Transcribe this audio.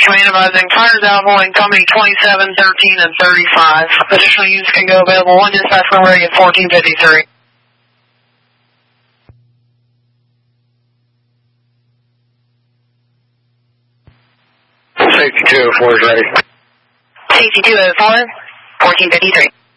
command advising tires out holding company 27, 13, and 35. Additional units can go available. One dispatch when ready at 1453. Safety 204 is ready. Safety 204, 1453.